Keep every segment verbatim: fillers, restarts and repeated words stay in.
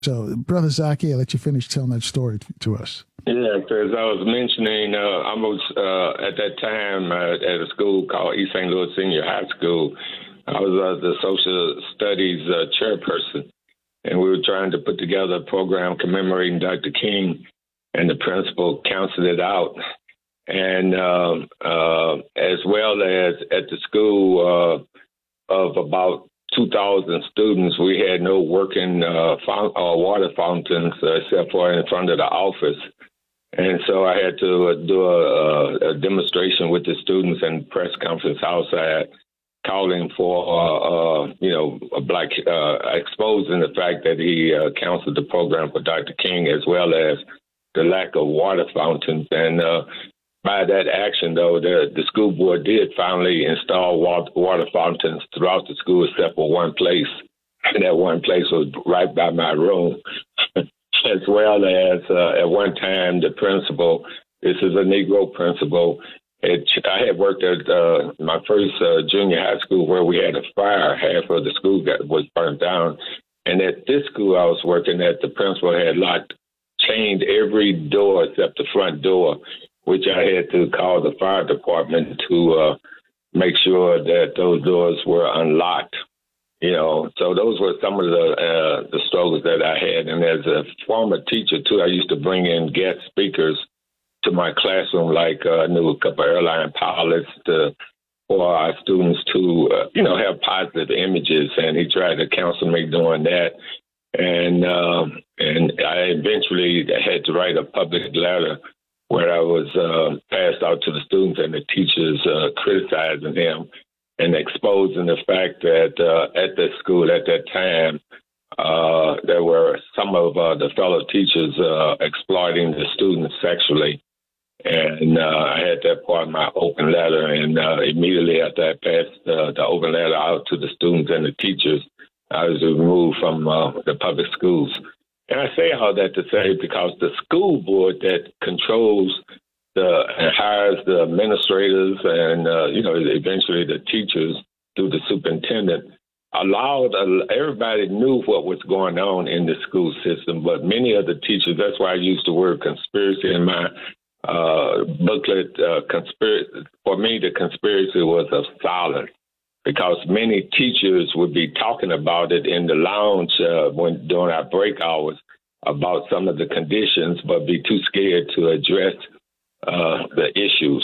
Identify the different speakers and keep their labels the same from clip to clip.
Speaker 1: So, Brother Zaki, I'll let you finish telling that story t- to us.
Speaker 2: Yeah, because I was mentioning, uh, I was uh, at that time uh, at a school called East Saint Louis Senior High School. I was uh, the social studies uh, chairperson, and we were trying to put together a program commemorating Doctor King, and the principal canceled it out. And um, uh, as well as at the school uh, of about two thousand students, we had no working uh, fount- uh, water fountains uh, except for in front of the office. And so I had to uh, do a, a demonstration with the students and press conference outside, calling for, uh, uh, you know, a black, uh, exposing the fact that he uh, canceled the program for Doctor King, as well as the lack of water fountains. And uh, by that action, though, the, the school board did finally install water, water fountains throughout the school except for one place. And that one place was right by my room. As well as uh, at one time, the principal, this is a Negro principal, it, I had worked at uh, my first uh, junior high school where we had a fire. Half of the school got, was burnt down. And at this school I was working at, the principal had locked, chained every door except the front door, which I had to call the fire department to uh, make sure that those doors were unlocked. You know, so those were some of the uh, the struggles that I had. And as a former teacher, too, I used to bring in guest speakers to my classroom, like uh, I knew a couple of airline pilots to, for our students to, uh, you know, have positive images. And he tried to counsel me doing that. And, um, and I eventually had to write a public letter where I was uh, passed out to the students and the teachers uh, criticizing him and exposing the fact that uh, at the school at that time, uh, there were some of uh, the fellow teachers uh, exploiting the students sexually. And uh, I had that part of my open letter. And uh, immediately after I passed uh, the open letter out to the students and the teachers, I was removed from uh, the public schools. And I say all that to say because the school board that controls the and hires the administrators and, uh, you know, eventually the teachers through the superintendent, allowed, uh, everybody knew what was going on in the school system, but many of the teachers, that's why I used the word conspiracy in my uh, booklet. Uh, conspiracy, for me, the conspiracy was of silence because many teachers would be talking about it in the lounge uh, when during our break hours about some of the conditions, but be too scared to address Uh, the issues.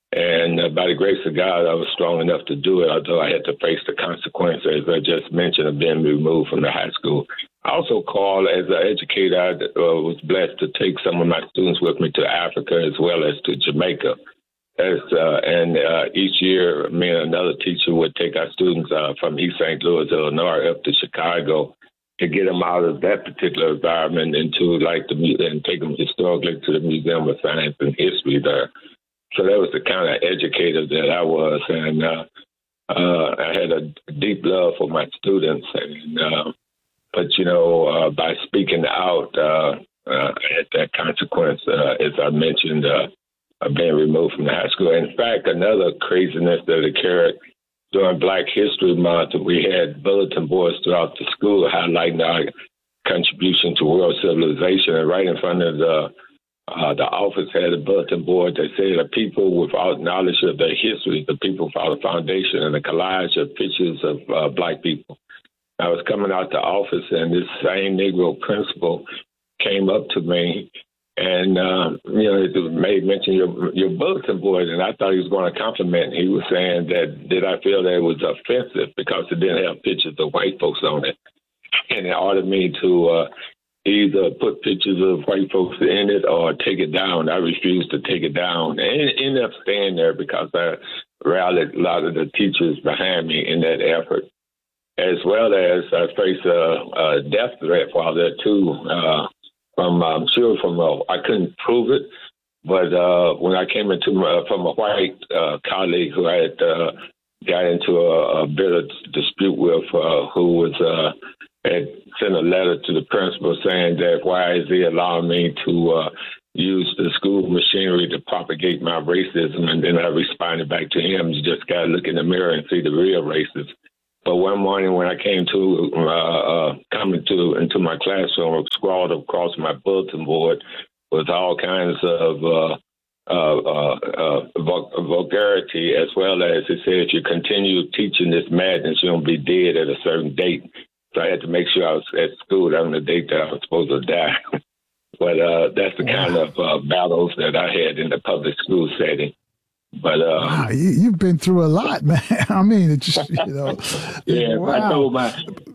Speaker 2: And uh, by the grace of God, I was strong enough to do it, although I had to face the consequences, as I just mentioned, of being removed from the high school. I also called, as an educator, I uh, was blessed to take some of my students with me to Africa as well as to Jamaica. As, uh, and uh, each year, me and another teacher would take our students uh, from East Saint Louis, Illinois, up to Chicago to get them out of that particular environment into like the and take them historically to the Museum of Science and History there. So that was the kind of educator that I was, and uh, uh, I had a deep love for my students. And uh, but you know, uh, by speaking out, uh, uh, I had that consequence, uh, as I mentioned, uh, of being removed from the high school. In fact, another craziness that occurred during Black History Month, we had bulletin boards throughout the school highlighting our contribution to world civilization. And right in front of the uh, the office had a bulletin board that said the people without knowledge of their history, the people without a foundation, and a collage of pictures of uh, Black people. I was coming out the office, and this same Negro principal came up to me and, uh, you know, it made mention your your bulletin board, and I thought he was going to compliment. He was saying that, did I feel that it was offensive because it didn't have pictures of white folks on it? And it ordered me to uh, either put pictures of white folks in it or take it down. I refused to take it down. And it ended up staying there because I rallied a lot of the teachers behind me in that effort, as well as I faced a, a death threat while there, too. Uh, From, I'm sure from, uh, I couldn't prove it, but uh, when I came into my, from a white uh, colleague who I had uh, got into a, a bit of dispute with, uh, who was uh, had sent a letter to the principal saying that why is he allowing me to uh, use the school machinery to propagate my racism? And then I responded back to him, you just got to look in the mirror and see the real racists. But one morning when I came to uh, uh, coming to into my classroom, scrawled across my bulletin board was all kinds of uh, uh, uh, uh, vulgarity, as well as it said, if you continue teaching this madness, you're going to be dead at a certain date. So I had to make sure I was at school on the date that I was supposed to die. But uh, that's the kind of uh, battles that I had in the public school setting. But uh,
Speaker 1: wow, you, you've been through a lot, man. I mean, it's just, you know.
Speaker 2: yeah,
Speaker 1: wow.
Speaker 2: if I told my,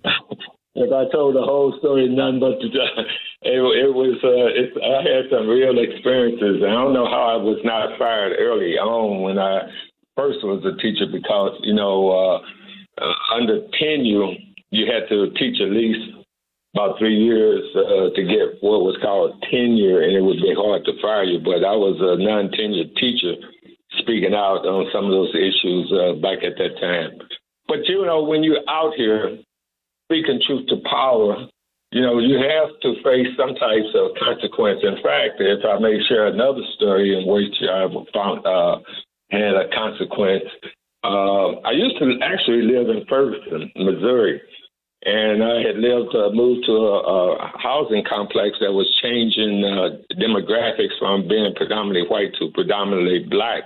Speaker 2: if I told the whole story, none but the, it, it was. Uh, it, I had some real experiences. I don't know how I was not fired early on when I first was a teacher, because you know, uh, uh, under tenure, you had to teach at least about three years uh, to get what was called tenure, and it would be hard to fire you. But I was a non-tenured teacher, speaking out on some of those issues uh, back at that time. But, you know, when you're out here speaking truth to power, you know, you have to face some types of consequence. In fact, if I may share another story in which I found uh, had a consequence, uh, I used to actually live in Ferguson, Missouri, and I had lived, uh, moved to a, a housing complex that was changing uh, demographics from being predominantly white to predominantly black.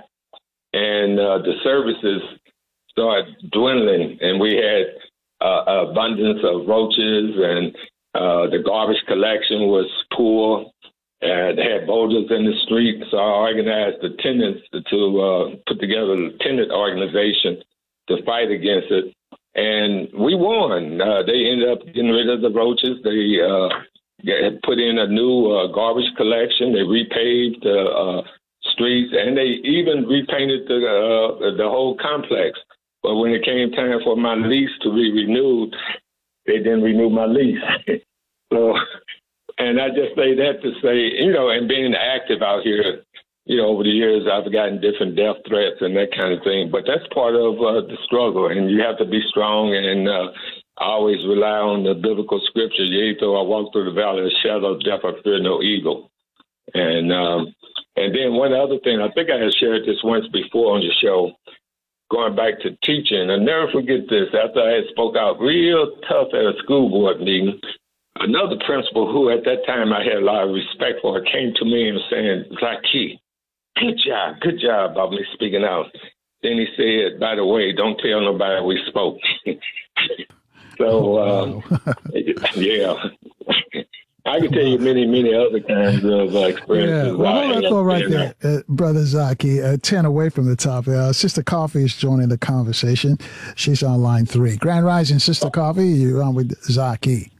Speaker 2: And uh, the services started dwindling, and we had uh, abundance of roaches, and uh, the garbage collection was poor, and they had boulders in the street. So I organized the tenants to uh, put together a tenant organization to fight against it, and we won. Uh, they ended up getting rid of the roaches. They uh, had put in a new uh, garbage collection. They repaved the uh, streets, and they even repainted the uh, the whole complex. But when it came time for my lease to be renewed, they didn't renew my lease. So, and I just say that to say, you know, and being active out here, you know, over the years, I've gotten different death threats and that kind of thing. But that's part of uh, the struggle, and you have to be strong. And uh, I always rely on the biblical scripture. Yea, though I walk through the valley of the shadow of death, I fear no evil. And um, and then one other thing, I think I had shared this once before on your show, going back to teaching. I'll never forget this. After I had spoke out real tough at a school board meeting, another principal who at that time I had a lot of respect for came to me and was saying, Zaki, good job, good job about me speaking out. Then he said, by the way, don't tell nobody we spoke. So, um, yeah. I can tell you many, many other kinds of uh, experiences.
Speaker 1: Yeah, well, hold that thought right there, uh, Brother Zaki. Uh, ten away from the top. Uh, Sister Coffee is joining the conversation. She's on line three. Grand Rising, Sister Coffee. You're on with Zaki.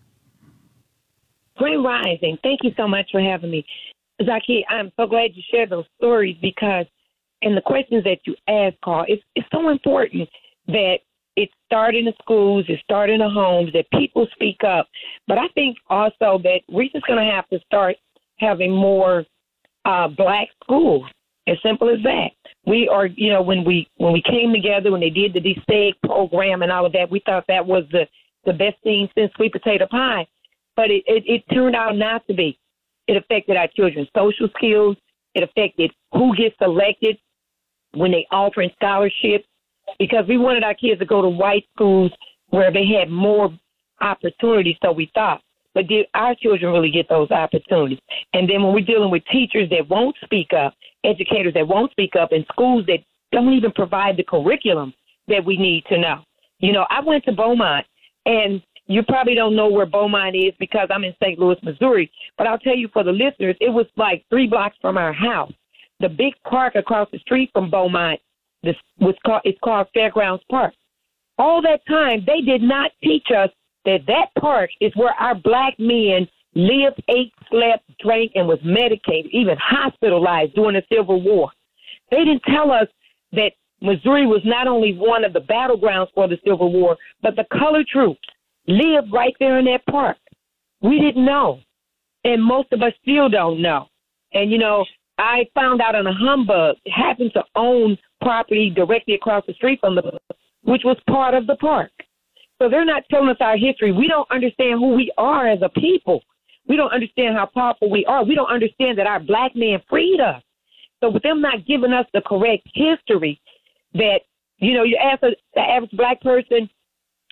Speaker 3: Grand Rising. Thank you so much for having me. Zaki, I'm so glad you shared those stories, because, and the questions that you asked, Carl, it's, it's so important that it started in the schools, it started in the homes, that people speak up. But I think also that we're just going to have to start having more uh, black schools. As simple as that. We are, you know, when we when we came together, when they did the D S E G program and all of that, we thought that was the, the best thing since sweet potato pie. But it, it, it turned out not to be. It affected our children's social skills. It affected who gets selected when they offering scholarships, because we wanted our kids to go to white schools where they had more opportunities, so we thought. But did our children really get those opportunities? And then when we're dealing with teachers that won't speak up, educators that won't speak up, and schools that don't even provide the curriculum that we need to know. You know, I went to Beaumont, and you probably don't know where Beaumont is because I'm in Saint Louis, Missouri. But I'll tell you, for the listeners, it was like three blocks from our house. The big park across the street from Beaumont, this was called, it's called Fairgrounds Park. All that time, they did not teach us that that park is where our black men lived, ate, slept, drank, and was medicated, even hospitalized during the Civil War. They didn't tell us that Missouri was not only one of the battlegrounds for the Civil War, but the colored troops lived right there in that park. We didn't know, and most of us still don't know. And, you know, I found out on a humbug, happened to own property directly across the street from the, which was part of the park. So they're not telling us our history. We don't understand who we are as a people. We don't understand how powerful we are. We don't understand that our black men freed us. So with them not giving us the correct history, that, you know, you ask a, the average black person,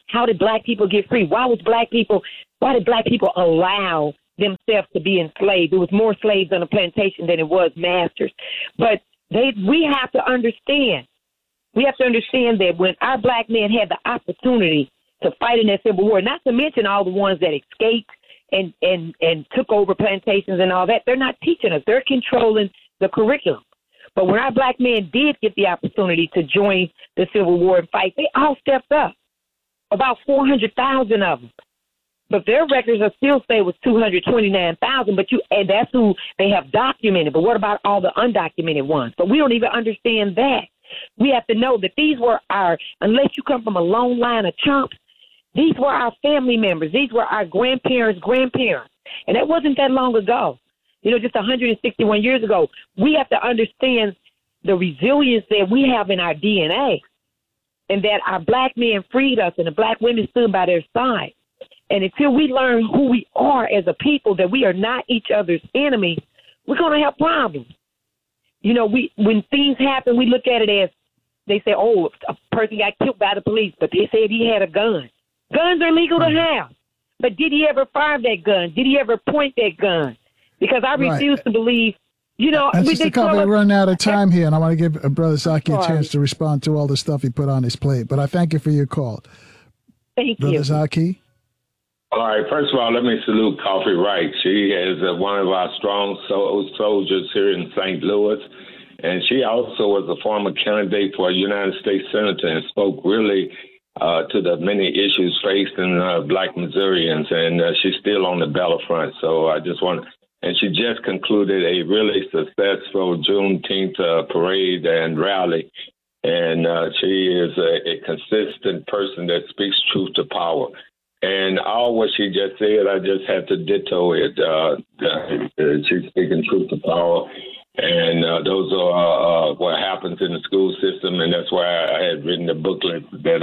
Speaker 3: How did black people get free? Why was black people, why did black people allow themselves to be enslaved? There was more slaves on the plantation than it was masters. But they, we have to understand, we have to understand that when our black men had the opportunity to fight in that Civil War, not to mention all the ones that escaped and, and, and took over plantations and all that, they're not teaching us. They're controlling the curriculum. But when our black men did get the opportunity to join the Civil War and fight, they all stepped up. About four hundred thousand of them. But their records are still say it was two hundred twenty-nine thousand, but you, and that's who they have documented. But what about all the undocumented ones? But we don't even understand that. We have to know that these were our, unless you come from a long line of chumps, these were our family members. These were our grandparents' grandparents. And that wasn't that long ago. You know, just one hundred sixty-one years ago. We have to understand the resilience that we have in our D N A, and that our black men freed us and the black women stood by their side. And until we learn who we are as a people, that we are not each other's enemies, we're going to have problems. You know, we when things happen, we look at it as, they say, oh, a person got killed by the police, but they said he had a gun. Guns are legal to have. But did he ever fire that gun? Did he ever point that gun? Because I refuse right. to believe, you know.
Speaker 1: And Sister Coffee, we're running out of time here, and I want to give Brother Zaki a chance to respond to all the stuff he put on his plate. But I thank you for your call.
Speaker 3: Thank
Speaker 1: Brother
Speaker 3: you.
Speaker 1: Brother Zaki?
Speaker 2: All right. First of all, let me salute Coffee Wright. She is uh, one of our strong so- soldiers here in Saint Louis. And she also was a former candidate for a United States Senator and spoke really uh, to the many issues facing uh, black Missourians. And uh, she's still on the battlefront. So I just want to, and she just concluded a really successful Juneteenth uh, parade and rally. And uh, she is a, a consistent person that speaks truth to power. And all what she just said, I just had to ditto it. Uh, uh, she's speaking truth to power. And uh, those are uh, what happens in the school system. And that's why I had written the booklet that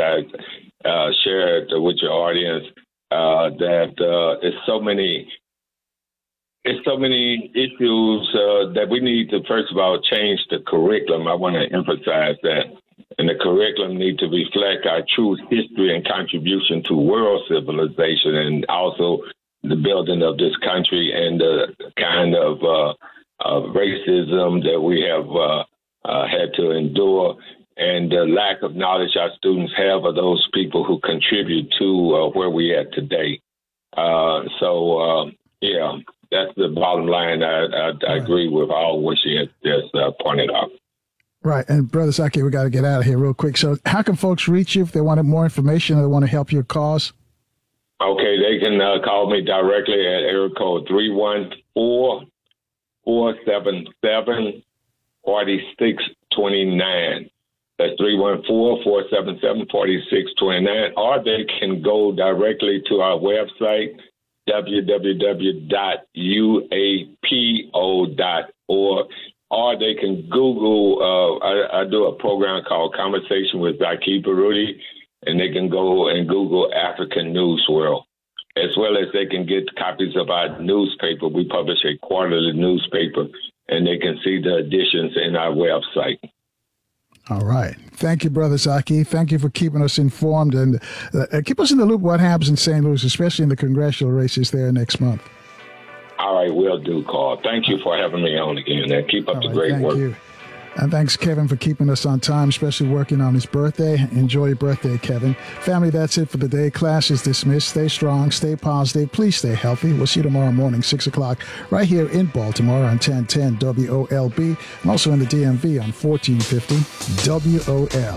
Speaker 2: I uh, shared with your audience, uh, that uh, there's so many There's so many issues uh, that we need to, first of all, change the curriculum. I want to emphasize that. And the curriculum need to reflect our true history and contribution to world civilization, and also the building of this country and the kind of uh, uh, racism that we have uh, uh, had to endure, and the lack of knowledge our students have of those people who contribute to uh, where we are today. Uh, so, uh, yeah. That's the bottom line. I, I, I agree with all what she has just uh, pointed out.
Speaker 1: Right. And Brother Zaki, we got to get out of here real quick. So how can folks reach you if they wanted more information or they want to help your cause?
Speaker 2: Okay. They can uh, call me directly at area code three one four, four seven seven, four six two nine. That's three one four, four seven seven, four six two nine. Or they can go directly to our website, w w w dot u a p o dot org, or they can Google, uh, I, I do a program called Conversation with Zaki Baruti, and they can go and Google African News World, as well as they can get copies of our newspaper. We publish a quarterly newspaper, and they can see the editions in our website.
Speaker 1: All right. Thank you, Brother Zaki. Thank you for keeping us informed, and uh, keep us in the loop what happens in Saint Louis, especially in the congressional races there next month.
Speaker 2: All right, will do, Carl. Thank you for having me on again, and keep up
Speaker 1: All
Speaker 2: the
Speaker 1: right,
Speaker 2: great
Speaker 1: thank
Speaker 2: work.
Speaker 1: You. And thanks, Kevin, for keeping us on time, especially working on his birthday. Enjoy your birthday, Kevin. Family, that's it for the day. Class is dismissed. Stay strong, stay positive. Please stay healthy. We'll see you tomorrow morning, six o'clock, right here in Baltimore on ten ten W O L B, and also in the D M V on fourteen fifty W O L.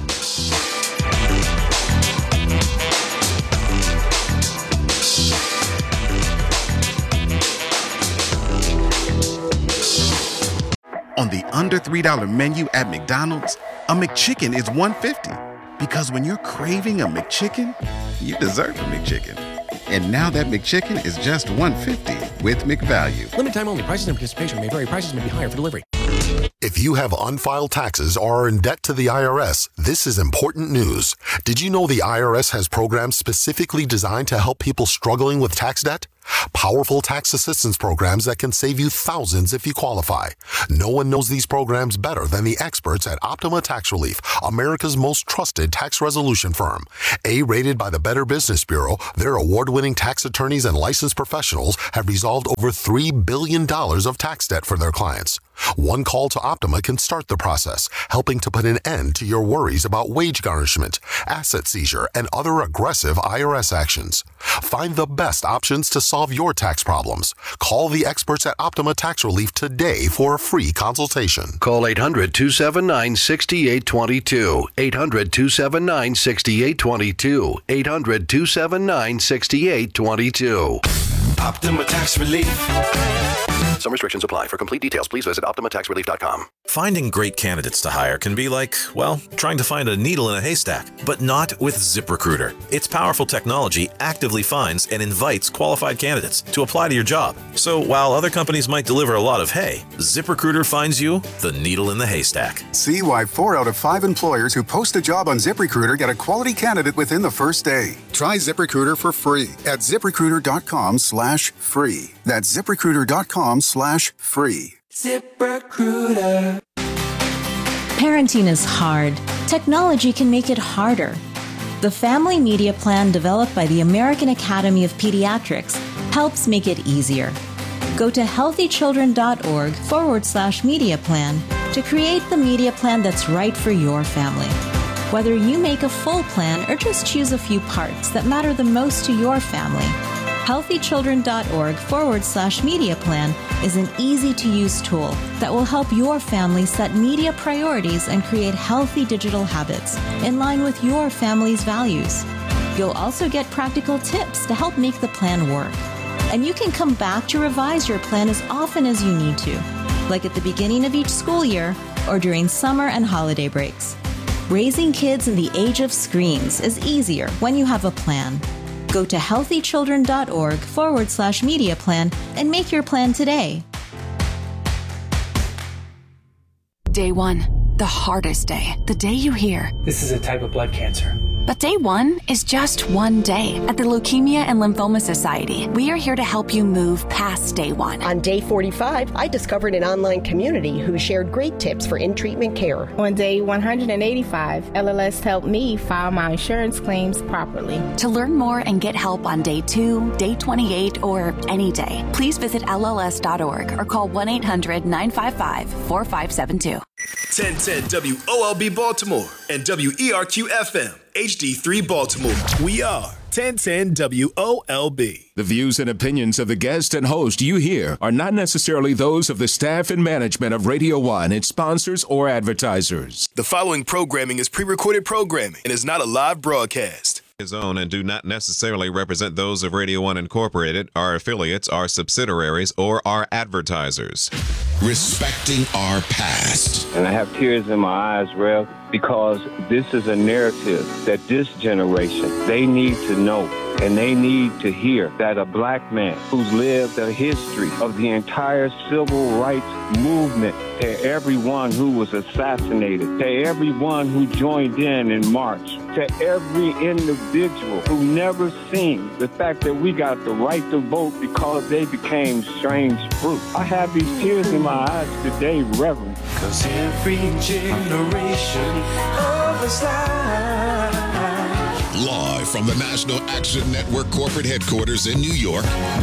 Speaker 4: On the under three dollar menu at McDonald's, a McChicken is one dollar fifty. Because when you're craving a McChicken, you deserve a McChicken. And now that McChicken is just one dollar fifty with McValue.
Speaker 5: Limited time only. Prices and participation may vary. Prices may be higher for delivery.
Speaker 6: If you have unfiled taxes or are in debt to the I R S, this is important news. Did you know the I R S has programs specifically designed to help people struggling with tax debt? Powerful tax assistance programs that can save you thousands if you qualify. No one knows these programs better than the experts at Optima Tax Relief, America's most trusted tax resolution firm. A-rated by the Better Business Bureau, their award-winning tax attorneys and licensed professionals have resolved over three billion dollars of tax debt for their clients. One call to Optima can start the process, helping to put an end to your worries about wage garnishment, asset seizure, and other aggressive I R S actions. Find the best options to solve your tax problems. Call the experts at Optima Tax Relief today for a free consultation.
Speaker 7: Call eight hundred, two seven nine, six eight two two. eight hundred, two seven nine, six eight two two. eight hundred, two seven nine, six eight two two.
Speaker 8: Optima Tax Relief.
Speaker 7: Some restrictions apply. For complete details, please visit optima tax relief dot com.
Speaker 9: Finding great candidates to hire can be like, well, trying to find a needle in a haystack, but not with ZipRecruiter. Its powerful technology actively finds and invites qualified candidates to apply to your job. So while other companies might deliver a lot of hay, ZipRecruiter finds you the needle in the haystack.
Speaker 10: See why four out of five employers who post a job on ZipRecruiter get a quality candidate within the first day. Try ZipRecruiter for free at ZipRecruiter.com slash free. That's ZipRecruiter.com slash free.
Speaker 8: ZipRecruiter.
Speaker 11: Parenting is hard. Technology can make it harder. The Family Media Plan developed by the American Academy of Pediatrics helps make it easier. Go to healthychildren.org forward slash media plan to create the media plan that's right for your family. Whether you make a full plan or just choose a few parts that matter the most to your family, healthychildren.org forward slash media plan is an easy-to-use tool that will help your family set media priorities and create healthy digital habits in line with your family's values. You'll also get practical tips to help make the plan work. And you can come back to revise your plan as often as you need to, like at the beginning of each school year or during summer and holiday breaks. Raising kids in the age of screens is easier when you have a plan. Go to healthychildren.org forward slash media plan and make your plan today.
Speaker 12: Day one, the hardest day, the day you hear,
Speaker 13: this is a type of blood cancer.
Speaker 12: But day one is just one day. At the Leukemia and Lymphoma Society, we are here to help you move past day one.
Speaker 14: On day forty-five, I discovered an online community who shared great tips for in-treatment care.
Speaker 15: On day one hundred eighty-five, L L S helped me file my insurance claims properly.
Speaker 12: To learn more and get help on day two, day twenty-eight, or any day, please visit L L S dot org or call one eight hundred, nine five five, four five seven two.
Speaker 8: ten ten W O L B Baltimore and W E R Q F M H D three Baltimore. We are ten ten W O L B.
Speaker 16: The views and opinions of the guest and host you hear are not necessarily those of the staff and management of Radio One, its sponsors, or advertisers.
Speaker 8: The following programming is pre-recorded programming and is not a live broadcast.
Speaker 17: His own and do not necessarily represent those of Radio One Incorporated, our affiliates, our subsidiaries, or our advertisers.
Speaker 18: Respecting our past.
Speaker 19: And I have tears in my eyes, Rev, because this is a narrative that this generation, they need to know. And they need to hear that a black man who's lived a history of the entire civil rights movement, to everyone who was assassinated, to everyone who joined in in March, to every individual who never seen the fact that we got the right to vote because they became strange fruit. I have these tears in my eyes today, Reverend.
Speaker 8: Cause every generation of us life.
Speaker 18: Live from the National Action Network corporate headquarters in New York,